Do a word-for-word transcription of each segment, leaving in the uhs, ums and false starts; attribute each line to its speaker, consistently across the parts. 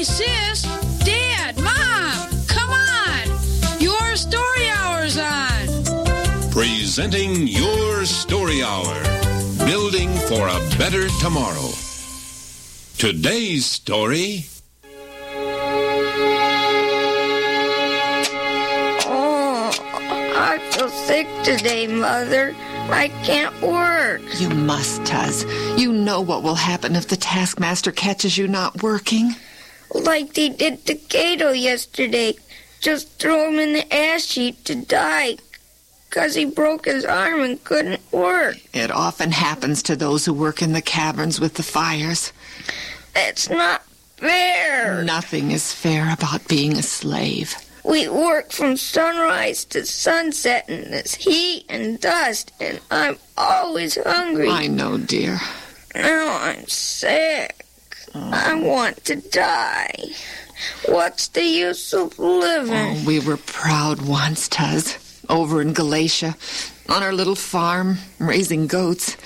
Speaker 1: sis, Dad, Mom, come on. Your Story Hour's on.
Speaker 2: Presenting Your Story Hour. Building for a better tomorrow. Today's story...
Speaker 3: I feel sick today, Mother. I can't work.
Speaker 4: You must, Tuz. You know what will happen if the taskmaster catches you not working.
Speaker 3: Like they did to Cato yesterday. Just throw him in the ash heap to die. Because he broke his arm and couldn't work.
Speaker 4: It often happens to those who work in the caverns with the fires.
Speaker 3: It's not fair.
Speaker 4: Nothing is fair about being a slave.
Speaker 3: We work from sunrise to sunset in this heat and dust, and I'm always hungry.
Speaker 4: I know, dear.
Speaker 3: Now I'm sick. Oh. I want to die. What's the use of living?
Speaker 4: Oh, we were proud once, Tuz. Over in Galatia, on our little farm, raising goats.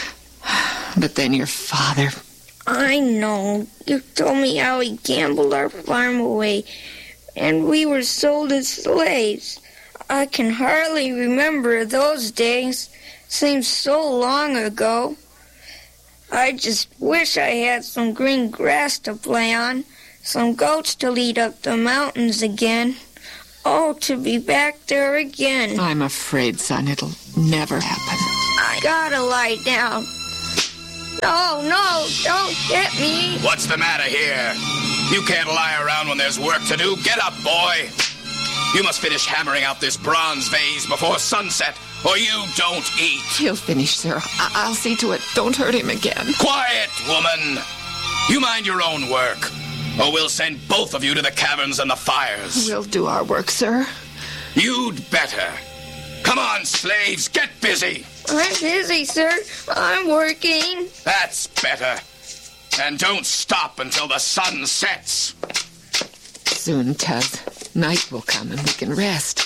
Speaker 4: But then your father...
Speaker 3: I know. You told me how he gambled our farm away, and we were sold as slaves. I can hardly remember those days. Seems so long ago. I just wish I had some green grass to play on, some goats to lead up the mountains again. Oh, to be back there again.
Speaker 4: I'm afraid, son, it'll never happen.
Speaker 3: I gotta lie down. No, no, don't get me.
Speaker 5: What's the matter here? You can't lie around when there's work to do. Get up, boy. You must finish hammering out this bronze vase before sunset, or you don't eat.
Speaker 4: He'll finish, sir. I- I'll see to it. Don't hurt him again.
Speaker 5: Quiet, woman. You mind your own work, or we'll send both of you to the caverns and the fires.
Speaker 4: We'll do our work, sir.
Speaker 5: You'd better. Come on, slaves, get busy.
Speaker 3: I'm busy, sir. I'm working.
Speaker 5: That's better. And don't stop until the sun sets.
Speaker 4: Soon, Tuz. Night will come and we can rest.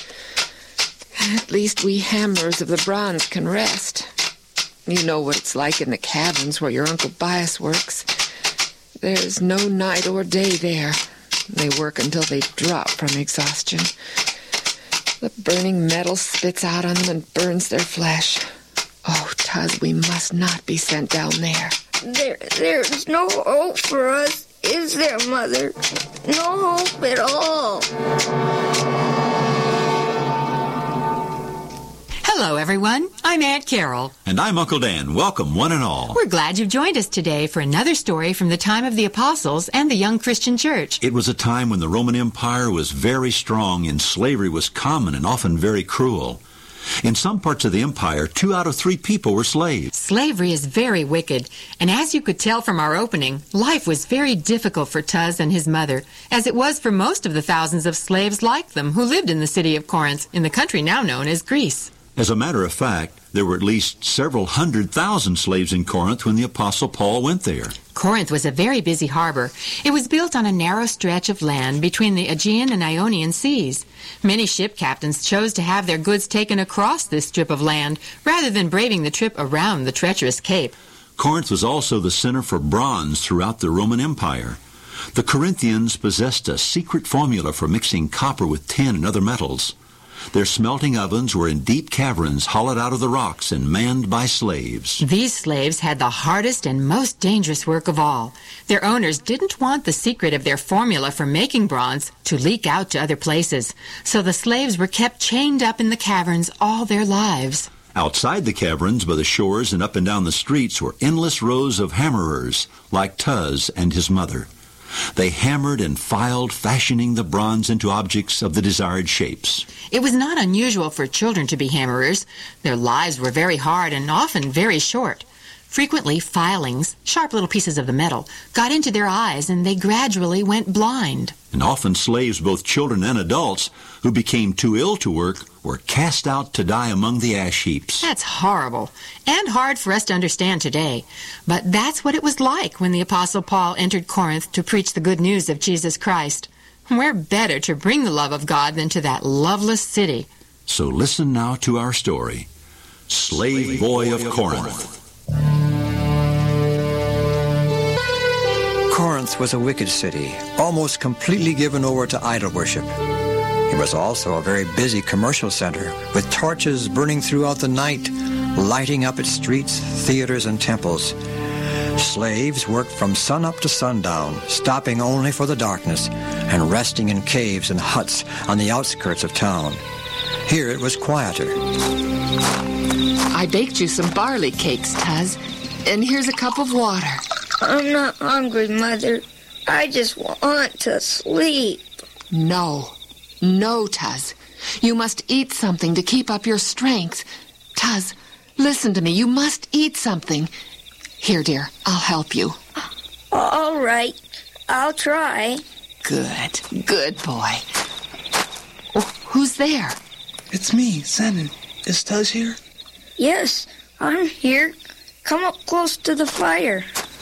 Speaker 4: At least we hammerers of the bronze can rest. You know what it's like in the caverns where your Uncle Bias works. There's no night or day there. They work until they drop from exhaustion. The burning metal spits out on them and burns their flesh. Oh, Tuz, we must not be sent down there.
Speaker 3: There, there's no hope for us, is there, Mother? No hope at all.
Speaker 6: Hello, everyone. I'm Aunt Carol.
Speaker 7: And I'm Uncle Dan. Welcome, one and all.
Speaker 6: We're glad you've joined us today for another story from the time of the apostles and the young Christian church.
Speaker 7: It was a time when the Roman Empire was very strong and slavery was common and often very cruel. In some parts of the empire, two out of three people were slaves.
Speaker 6: Slavery is very wicked, and as you could tell from our opening, life was very difficult for Tuz and his mother, as it was for most of the thousands of slaves like them who lived in the city of Corinth, in the country now known as Greece.
Speaker 7: As a matter of fact, there were at least several hundred thousand slaves in Corinth when the Apostle Paul went there.
Speaker 6: Corinth was a very busy harbor. It was built on a narrow stretch of land between the Aegean and Ionian seas. Many ship captains chose to have their goods taken across this strip of land rather than braving the trip around the treacherous cape.
Speaker 7: Corinth was also the center for bronze throughout the Roman Empire. The Corinthians possessed a secret formula for mixing copper with tin and other metals. Their smelting ovens were in deep caverns hollowed out of the rocks and manned by slaves.
Speaker 6: These slaves had the hardest and most dangerous work of all. Their owners didn't want the secret of their formula for making bronze to leak out to other places, so the slaves were kept chained up in the caverns all their lives.
Speaker 7: Outside the caverns, by the shores and up and down the streets, were endless rows of hammerers, like Tuz and his mother. They hammered and filed, fashioning the bronze into objects of the desired shapes.
Speaker 6: It was not unusual for children to be hammerers. Their lives were very hard and often very short. Frequently, filings, sharp little pieces of the metal, got into their eyes and they gradually went blind.
Speaker 7: And often slaves, both children and adults, who became too ill to work, were cast out to die among the ash heaps.
Speaker 6: That's horrible, and hard for us to understand today. But that's what it was like when the Apostle Paul entered Corinth to preach the good news of Jesus Christ. Where better to bring the love of God than to that loveless city?
Speaker 7: So listen now to our story, Slave Boy of Corinth.
Speaker 8: Corinth was a wicked city, almost completely given over to idol worship. It was also a very busy commercial center, with torches burning throughout the night, lighting up its streets, theaters, and temples. Slaves worked from sunup to sundown, stopping only for the darkness, and resting in caves and huts on the outskirts of town. Here it was quieter.
Speaker 4: I baked you some barley cakes, Tuz, and here's a cup of water.
Speaker 3: I'm not hungry, Mother. I just want to sleep.
Speaker 4: No. No, Tuz. You must eat something to keep up your strength. Tuz, listen to me. You must eat something. Here, dear, I'll help you.
Speaker 3: All right. I'll try.
Speaker 4: Good. Good boy. Oh, who's there?
Speaker 9: It's me, Zenon. Is Tuz here?
Speaker 3: Yes, I'm here. Come up close to the fire.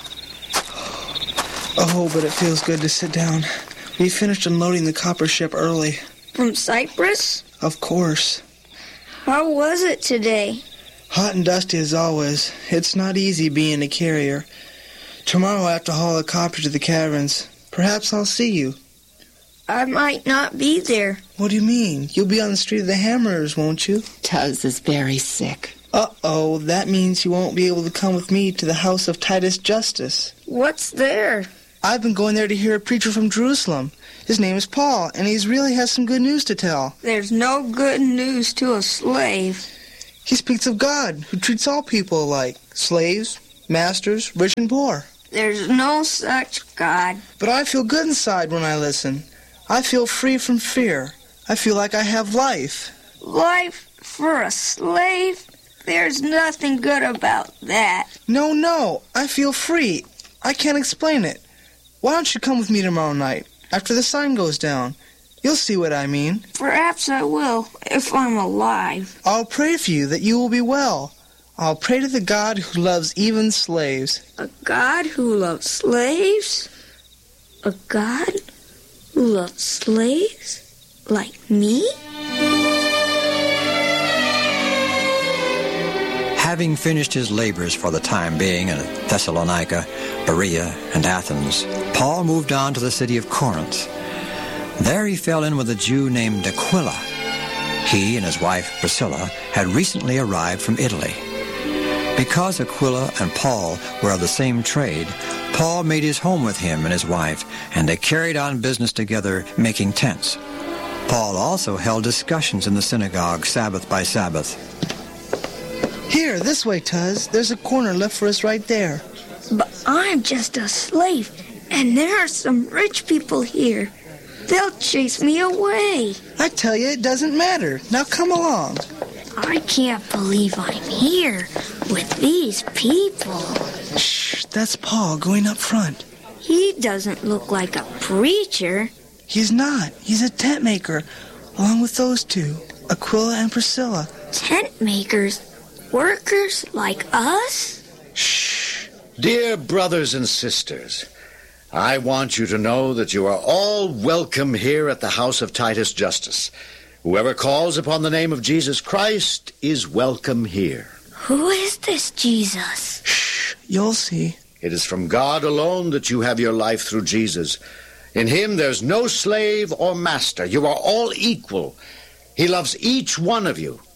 Speaker 9: Oh, but it feels good to sit down. We finished unloading the copper ship early.
Speaker 3: From Cyprus?
Speaker 9: Of course.
Speaker 3: How was it today?
Speaker 9: Hot and dusty as always. It's not easy being a carrier. Tomorrow I have to haul the copper to the caverns. Perhaps I'll see you.
Speaker 3: I might not be there.
Speaker 9: What do you mean? You'll be on the Street of the Hammerers, won't you?
Speaker 4: Tuz is very sick.
Speaker 9: Uh-oh, that means you won't be able to come with me to the house of Titus Justus.
Speaker 3: What's there?
Speaker 9: I've been going there to hear a preacher from Jerusalem. His name is Paul, and he really has some good news to tell.
Speaker 3: There's no good news to a slave.
Speaker 9: He speaks of God, who treats all people alike, slaves, masters, rich and poor.
Speaker 3: There's no such God.
Speaker 9: But I feel good inside when I listen. I feel free from fear. I feel like I have life.
Speaker 3: Life for a slave? There's nothing good about that.
Speaker 9: No, no, I feel free. I can't explain it. Why don't you come with me tomorrow night, after the sun goes down? You'll see what I mean.
Speaker 3: Perhaps I will, if I'm alive.
Speaker 9: I'll pray for you that you will be well. I'll pray to the God who loves even slaves.
Speaker 3: A God who loves slaves? A God who loves slaves? Like me?
Speaker 8: Having finished his labors for the time being in Thessalonica, Berea, and Athens, Paul moved on to the city of Corinth. There he fell in with a Jew named Aquila. He and his wife Priscilla had recently arrived from Italy. Because Aquila and Paul were of the same trade, Paul made his home with him and his wife, and they carried on business together, making tents. Paul also held discussions in the synagogue Sabbath by Sabbath.
Speaker 9: Here, this way, Tuz. There's a corner left for us right there.
Speaker 3: But I'm just a slave, and there are some rich people here. They'll chase me away.
Speaker 9: I tell you, it doesn't matter. Now come along.
Speaker 3: I can't believe I'm here with these people.
Speaker 9: Shh, that's Paul going up front.
Speaker 3: He doesn't look like a preacher.
Speaker 9: He's not. He's a tent maker, along with those two, Aquila and Priscilla.
Speaker 3: Tent makers? Workers like us?
Speaker 10: Shh. Dear brothers and sisters, I want you to know that you are all welcome here at the house of Titus Justus. Whoever calls upon the name of Jesus Christ is welcome here.
Speaker 3: Who is this Jesus?
Speaker 9: Shh, you'll see.
Speaker 10: It is from God alone that you have your life through Jesus. In him there's no slave or master. You are all equal. He loves each one of you.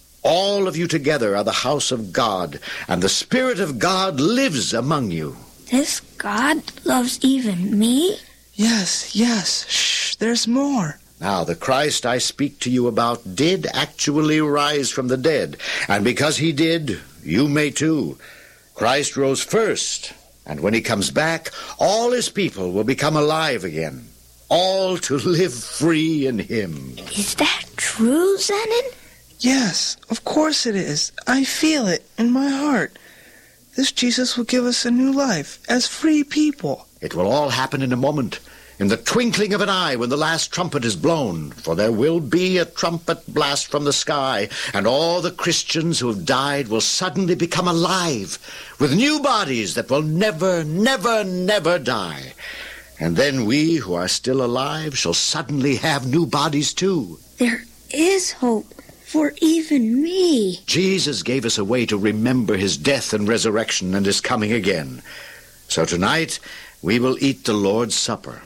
Speaker 10: All of you together are the house of God, and the Spirit of God lives among you.
Speaker 3: This God loves even me?
Speaker 9: Yes, yes. Shh, there's more.
Speaker 10: Now, the Christ I speak to you about did actually rise from the dead, and because he did, you may too. Christ rose first, and when he comes back, all his people will become alive again, all to live free in him.
Speaker 3: Is that true, Zenon?
Speaker 9: Yes, of course it is. I feel it in my heart. This Jesus will give us a new life as free people.
Speaker 10: It will all happen in a moment, in the twinkling of an eye when the last trumpet is blown, for there will be a trumpet blast from the sky, and all the Christians who have died will suddenly become alive, with new bodies that will never, never, never die. And then we who are still alive shall suddenly have new bodies too.
Speaker 3: There is hope for even me.
Speaker 10: Jesus gave us a way to remember his death and resurrection and his coming again. So tonight, we will eat the Lord's Supper.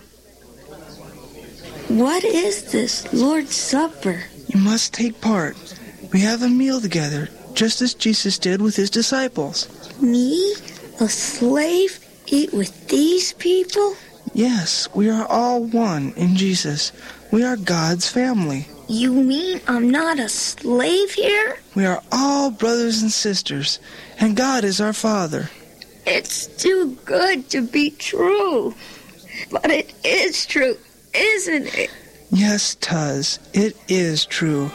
Speaker 3: What is this Lord's Supper?
Speaker 9: You must take part. We have a meal together, just as Jesus did with his disciples.
Speaker 3: Me, a slave, eat with these people?
Speaker 9: Yes, we are all one in Jesus. We are God's family.
Speaker 3: You mean I'm not a slave here?
Speaker 9: We are all brothers and sisters, and God is our Father.
Speaker 3: It's too good to be true. But it is true, isn't it?
Speaker 9: Yes, Tuz, it is true.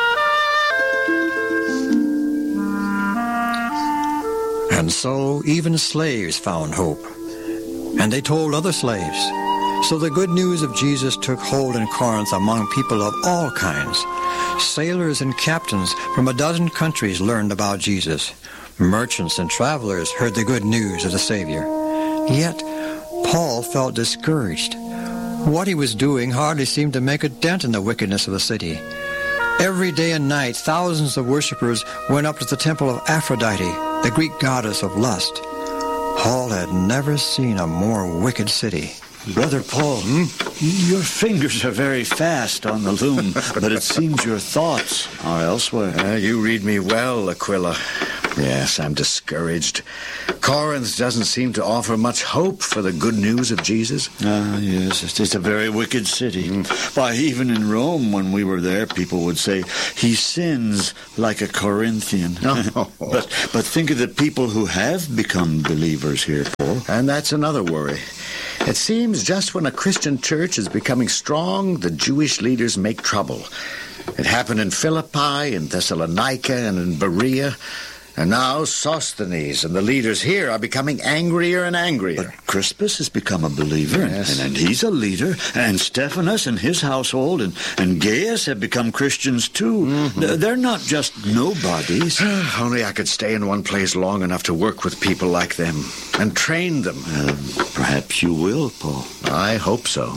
Speaker 8: And so even slaves found hope. And they told other slaves. So the good news of Jesus took hold in Corinth among people of all kinds. Sailors and captains from a dozen countries learned about Jesus. Merchants and travelers heard the good news of the Savior. Yet Paul felt discouraged. What he was doing hardly seemed to make a dent in the wickedness of the city. Every day and night, thousands of worshippers went up to the temple of Aphrodite, the Greek goddess of lust. Paul had never seen a more wicked city.
Speaker 11: Brother Paul, hmm? Your fingers are very fast on the loom, but it seems your thoughts are elsewhere.
Speaker 10: Uh, you read me well, Aquila. Yes, I'm discouraged. Corinth doesn't seem to offer much hope for the good news of Jesus.
Speaker 11: Ah, yes, it's just a very wicked city. Mm. Why, even in Rome, when we were there, people would say, he sins like a Corinthian.
Speaker 10: Oh.
Speaker 11: but, but think of the people who have become believers here, Paul.
Speaker 10: And that's another worry. It seems just when a Christian church is becoming strong, the Jewish leaders make trouble. It happened in Philippi, in Thessalonica, and in Berea. And now Sosthenes and the leaders here are becoming angrier and angrier.
Speaker 11: But Crispus has become a believer,
Speaker 10: yes.
Speaker 11: and, and he's a leader. And Stephanus and his household and, and Gaius have become Christians too. Mm-hmm. They're not just nobodies.
Speaker 10: Only I could stay in one place long enough to work with people like them and train them.
Speaker 11: Uh, perhaps you will, Paul.
Speaker 10: I hope so.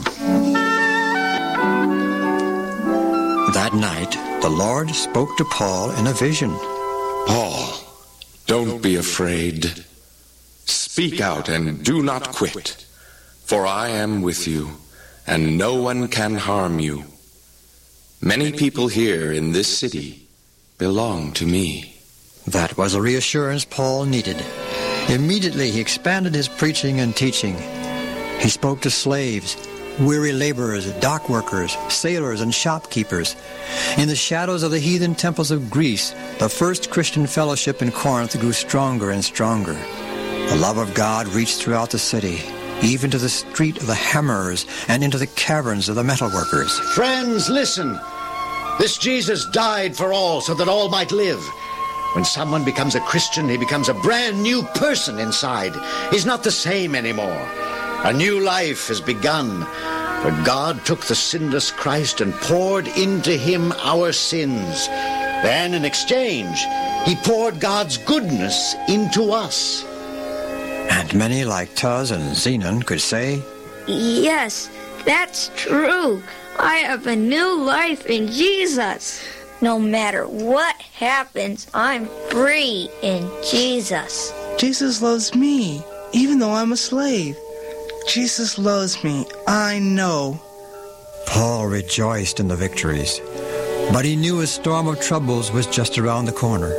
Speaker 8: That night, the Lord spoke to Paul in a vision.
Speaker 12: Paul, don't be afraid. Speak out and do not quit, for I am with you, and no one can harm you. Many people here in this city belong to me.
Speaker 8: That was a reassurance Paul needed. Immediately he expanded his preaching and teaching. He spoke to slaves, weary laborers, dock workers, sailors, and shopkeepers. In the shadows of the heathen temples of Greece, the first Christian fellowship in Corinth grew stronger and stronger. The love of God reached throughout the city, even to the street of the hammerers and into the caverns of the metalworkers.
Speaker 10: Friends, listen. This Jesus died for all so that all might live. When someone becomes a Christian, he becomes a brand new person inside. He's not the same anymore. A new life has begun, for God took the sinless Christ and poured into him our sins. Then, in exchange, he poured God's goodness into us.
Speaker 8: And many like Tuz and Zenon could say,
Speaker 3: Yes, that's true. I have a new life in Jesus. No matter what happens, I'm free in Jesus.
Speaker 9: Jesus loves me, even though I'm a slave. Jesus loves me, I know.
Speaker 8: Paul rejoiced in the victories, but he knew a storm of troubles was just around the corner.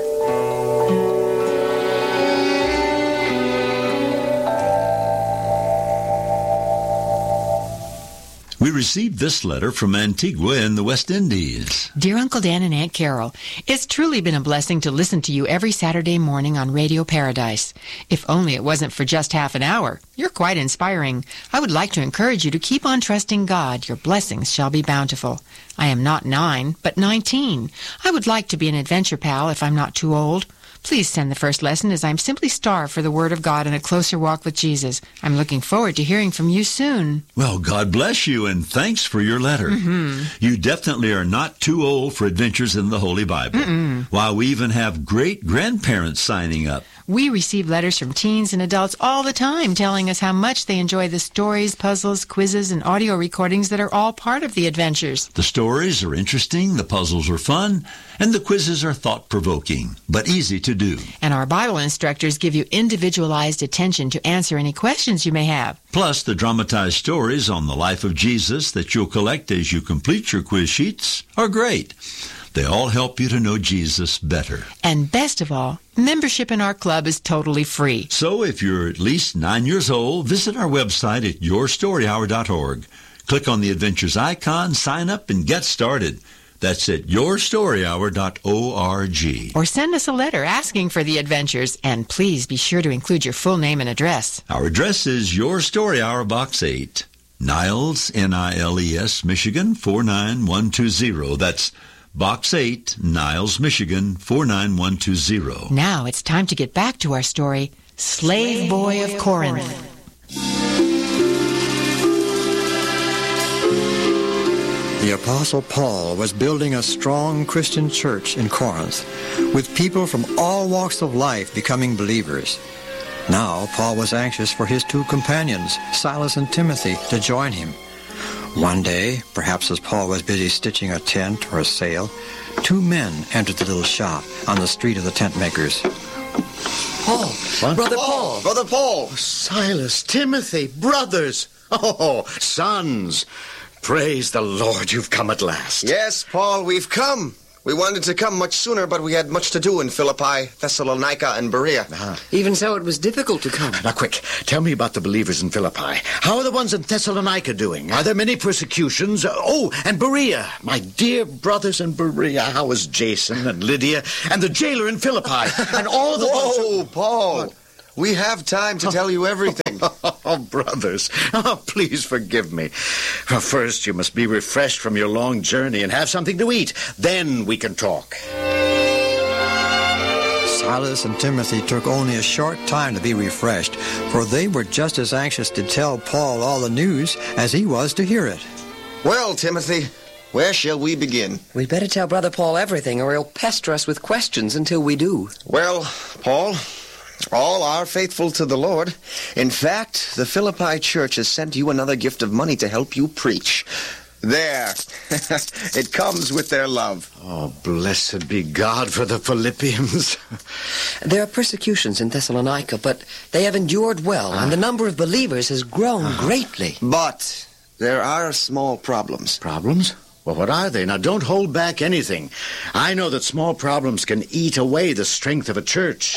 Speaker 7: We received this letter from Antigua in the West Indies.
Speaker 6: Dear Uncle Dan and Aunt Carol, it's truly been a blessing to listen to you every Saturday morning on Radio Paradise. If only it wasn't for just half an hour. You're quite inspiring. I would like to encourage you to keep on trusting God. Your blessings shall be bountiful. I am not nine, but nineteen. I would like to be an adventure pal if I'm not too old. Please send the first lesson, as I'm simply starved for the Word of God and a closer walk with Jesus. I'm looking forward to hearing from you soon.
Speaker 7: Well, God bless you, and thanks for your letter.
Speaker 6: Mm-hmm.
Speaker 7: You definitely are not too old for adventures in the Holy Bible.
Speaker 6: Mm-mm.
Speaker 7: While we even have great-grandparents signing up.
Speaker 6: We receive letters from teens and adults all the time telling us how much they enjoy the stories, puzzles, quizzes, and audio recordings that are all part of the adventures.
Speaker 7: The stories are interesting, the puzzles are fun, and the quizzes are thought-provoking, but easy to do.
Speaker 6: And our Bible instructors give you individualized attention to answer any questions you may have.
Speaker 7: Plus, the dramatized stories on the life of Jesus that you'll collect as you complete your quiz sheets are great. They all help you to know Jesus better.
Speaker 6: And best of all, membership in our club is totally free.
Speaker 7: So if you're at least nine years old, visit our website at your story hour dot org. Click on the Adventures icon, sign up, and get started. That's at your story hour dot org.
Speaker 6: Or send us a letter asking for the Adventures, and please be sure to include your full name and address.
Speaker 7: Our address is Your Story Hour, Box eight, Niles, N I L E S, Michigan, four nine one two zero. That's Box eight, Niles, Michigan, four nine one two zero.
Speaker 6: Now it's time to get back to our story, Slave Boy of Corinth.
Speaker 8: The Apostle Paul was building a strong Christian church in Corinth, with people from all walks of life becoming believers. Now, Paul was anxious for his two companions, Silas and Timothy, to join him. One day, perhaps as Paul was busy stitching a tent or a sail, two men entered the little shop on the street of the tent makers.
Speaker 10: Paul, what? Brother Paul, Brother Paul, Silas, Timothy, brothers, oh, sons. Praise the Lord, you've come at last.
Speaker 13: Yes, Paul, we've come. We wanted to come much sooner, but we had much to do in Philippi, Thessalonica, and Berea.
Speaker 10: Uh-huh.
Speaker 13: Even so, it was difficult to come.
Speaker 10: Now, quick, tell me about the believers in Philippi. How are the ones in Thessalonica doing? Are there many persecutions? Oh, and Berea. My dear brothers in Berea, how is Jason and Lydia and the jailer in Philippi and all the
Speaker 13: Whoa,
Speaker 10: ones...
Speaker 13: Paul.
Speaker 10: What?
Speaker 13: We have time to tell you everything.
Speaker 10: Oh, brothers, oh, please forgive me. Well, first, you must be refreshed from your long journey and have something to eat. Then we can talk.
Speaker 8: Silas and Timothy took only a short time to be refreshed, for they were just as anxious to tell Paul all the news as he was to hear it.
Speaker 13: Well, Timothy, where shall we begin?
Speaker 14: We'd better tell Brother Paul everything, or he'll pester us with questions until we do.
Speaker 13: Well, Paul, all are faithful to the Lord. In fact, the Philippi church has sent you another gift of money to help you preach. There. It comes with their love.
Speaker 10: Oh, blessed be God for the Philippians.
Speaker 14: There are persecutions in Thessalonica, but they have endured well, and the number of believers has grown greatly.
Speaker 13: But there are small problems.
Speaker 10: Problems? Well, what are they? Now, don't hold back anything. I know that small problems can eat away the strength of a church.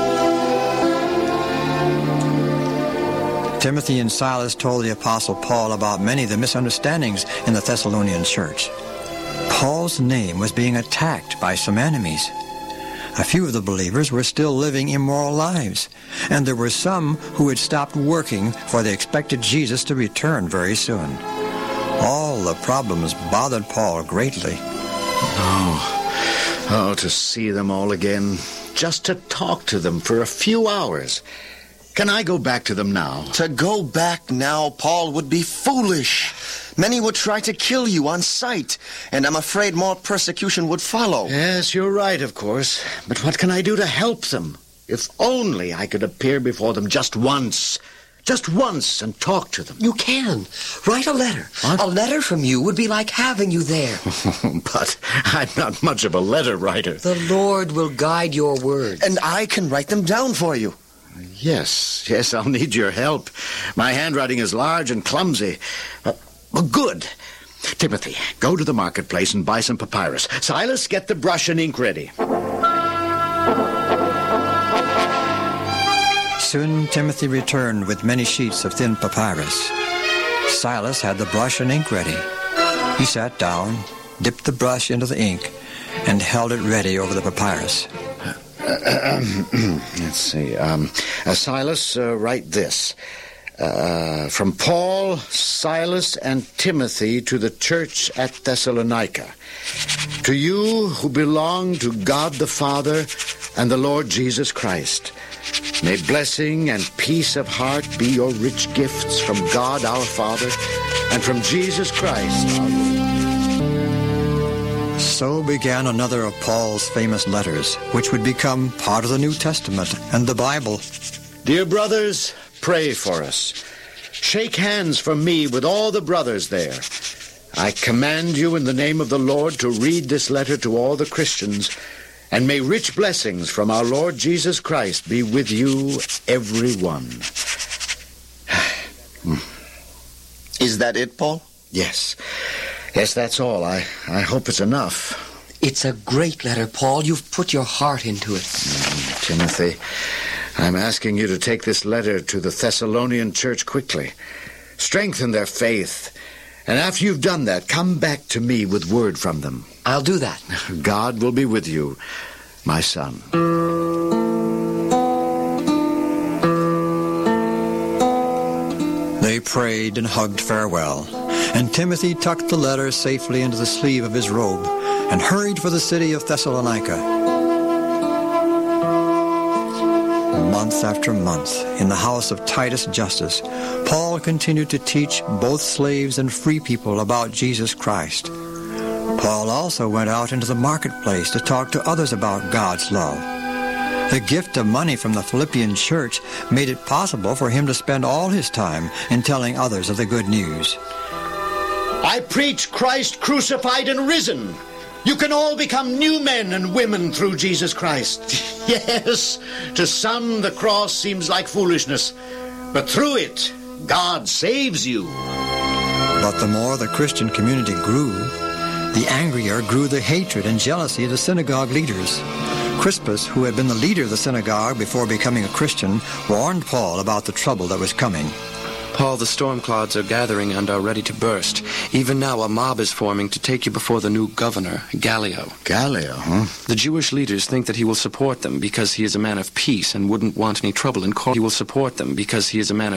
Speaker 8: Timothy and Silas told the Apostle Paul about many of the misunderstandings in the Thessalonian church. Paul's name was being attacked by some enemies. A few of the believers were still living immoral lives, and there were some who had stopped working, for they expected Jesus to return very soon. All the problems bothered Paul greatly.
Speaker 10: Oh, oh, to see them all again, just to talk to them for a few hours. Can I go back to them now?
Speaker 13: To go back now, Paul, would be foolish. Many would try to kill you on sight, and I'm afraid more persecution would follow.
Speaker 10: Yes, you're right, of course. But what can I do to help them? If only I could appear before them just once. Just once and talk to them.
Speaker 14: You can. Write a letter.
Speaker 10: What?
Speaker 14: A letter from you would be like having you there.
Speaker 10: But I'm not much of a letter writer.
Speaker 14: The Lord will guide your words.
Speaker 13: And I can write them down for you.
Speaker 10: Yes, yes, I'll need your help. My handwriting is large and clumsy. Uh, well, good. Timothy, go to the marketplace and buy some papyrus. Silas, get the brush and ink ready.
Speaker 8: Soon Timothy returned with many sheets of thin papyrus. Silas had the brush and ink ready. He sat down, dipped the brush into the ink, and held it ready over the papyrus.
Speaker 10: Uh, um, let's see. Um, uh, Silas, uh, write this. Uh, from Paul, Silas, and Timothy to the church at Thessalonica. To you who belong to God the Father and the Lord Jesus Christ, may blessing and peace of heart be your rich gifts from God our Father and from Jesus Christ our Lord.
Speaker 8: So began another of Paul's famous letters, which would become part of the New Testament and the Bible.
Speaker 10: Dear brothers, pray for us. Shake hands from me with all the brothers there. I command you in the name of the Lord to read this letter to all the Christians, and may rich blessings from our Lord Jesus Christ be with you, every one.
Speaker 13: Is that it, Paul?
Speaker 10: Yes. Yes, that's all. I, I hope it's enough.
Speaker 14: It's a great letter, Paul. You've put your heart into it.
Speaker 10: Mm, Timothy, I'm asking you to take this letter to the Thessalonian church quickly. Strengthen their faith. And after you've done that, come back to me with word from them.
Speaker 14: I'll do that.
Speaker 10: God will be with you, my son.
Speaker 8: They prayed and hugged farewell, and Timothy tucked the letter safely into the sleeve of his robe and hurried for the city of Thessalonica. Month after month, in the house of Titus Justus, Paul continued to teach both slaves and free people about Jesus Christ. Paul also went out into the marketplace to talk to others about God's love. The gift of money from the Philippian church made it possible for him to spend all his time in telling others of the good news.
Speaker 10: I preach Christ crucified and risen. You can all become new men and women through Jesus Christ. Yes, to some the cross seems like foolishness, but through it, God saves you.
Speaker 8: But the more the Christian community grew, the angrier grew the hatred and jealousy of the synagogue leaders. Crispus, who had been the leader of the synagogue before becoming a Christian, warned Paul about the trouble that was coming.
Speaker 15: Paul, the storm clouds are gathering and are ready to burst. Even now a mob is forming to take you before the new governor, Gallio.
Speaker 10: Gallio, huh?
Speaker 15: The Jewish leaders think that he will support them because he is a man of peace and wouldn't want any trouble in court. He will support them because he is a man of